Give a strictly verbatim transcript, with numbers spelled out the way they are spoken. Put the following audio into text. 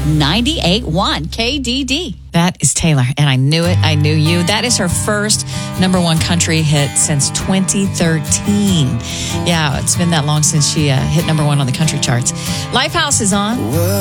ninety-eight point one K D D. That is Taylor, and I knew it. I knew you. That is her first number one country hit since twenty thirteen. Yeah, it's been that long since she uh, hit number one on the country charts. Lifehouse is on.